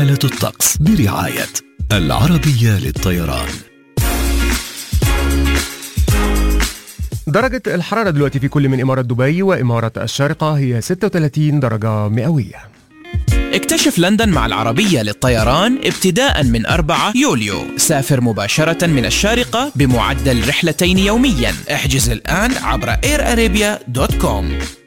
حالة الطقس برعاية العربية للطيران. درجة الحرارة دلوقتي في كل من إمارة دبي وإمارة الشارقة هي 36 درجة مئوية. اكتشف لندن مع العربية للطيران ابتداء من 4 يوليو. سافر مباشرة من الشارقة بمعدل رحلتين يوميا. احجز الآن عبر airarabia.com.